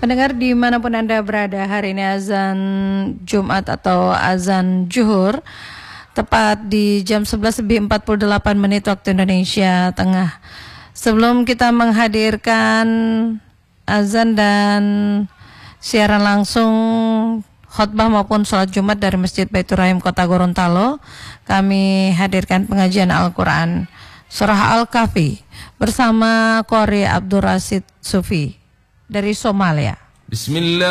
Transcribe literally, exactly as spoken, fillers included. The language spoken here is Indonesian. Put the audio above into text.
Pendengar dimanapun Anda berada, hari ini azan Jumat atau azan Zuhur tepat di jam sebelas lebih empat puluh delapan menit waktu Indonesia Tengah. Sebelum kita menghadirkan azan dan siaran langsung khutbah maupun sholat Jumat dari Masjid Baitur Rahim Kota Gorontalo, kami hadirkan pengajian Al-Quran Surah Al-Kahfi bersama Qori Abdul Rashid Sufi dari Somalia. Bismillah.